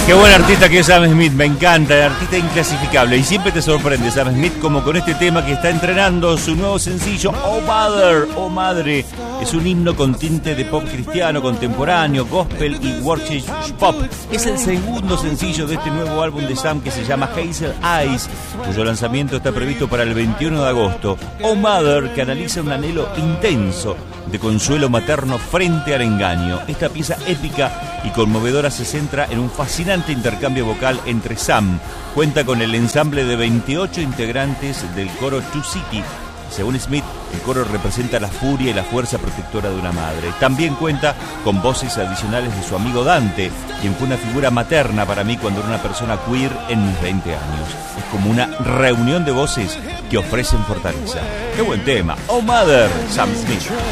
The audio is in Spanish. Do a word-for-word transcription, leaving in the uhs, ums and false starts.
Qué buen artista que es Sam Smith, me encanta, artista inclasificable. Y siempre te sorprende Sam Smith como con este tema que está entrenando su nuevo sencillo, Oh Mother, Oh Madre. Es un himno con tinte de pop cristiano, contemporáneo, gospel y worship pop. Es el segundo sencillo de este nuevo álbum de Sam que se llama Hazel Eyes, cuyo lanzamiento está previsto para el veintiuno de agosto. Oh Mother, que analiza un anhelo intenso de consuelo materno frente al engaño. Esta pieza épica y conmovedora se centra en un fascinante intercambio vocal entre Sam. Cuenta con el ensamble de veintiocho integrantes del coro Two City. Según Smith, el coro representa la furia y la fuerza protectora de una madre. También cuenta con voces adicionales de su amigo Dante, quien fue una figura materna para mí cuando era una persona queer en mis veinte años. Es como una reunión de voces que ofrecen fortaleza. ¡Qué buen tema! Oh Mother, Sam Smith.